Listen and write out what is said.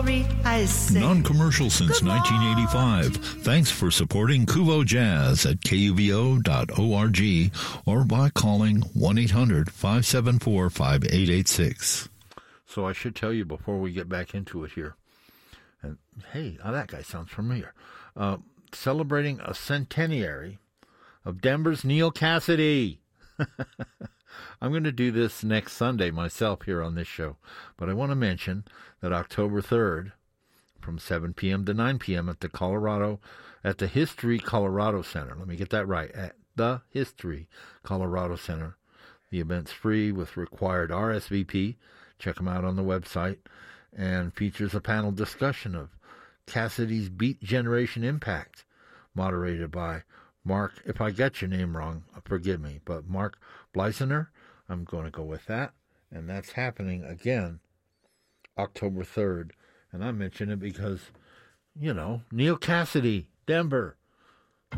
glory, I say. Non-commercial since 1985. Thanks for supporting Kuvo Jazz at kuvo.org or by calling 1-800-574-5886. So I should tell you before we get back into it here. And hey, that guy sounds familiar. Celebrating a centenary of Denver's Neal Cassady. I'm going to do this next Sunday myself here on this show, but I want to mention that October 3rd, from 7 p.m. to 9 p.m. at the History Colorado Center. Let me get that right, at the History Colorado Center. The event's free with required RSVP. Check them out on the website, and features a panel discussion of Cassady's Beat Generation Impact, moderated by Mark, if I get your name wrong, forgive me, but Mark Bleisner, I'm going to go with that. And that's happening again October 3rd. And I mention it because, Neal Cassady, Denver.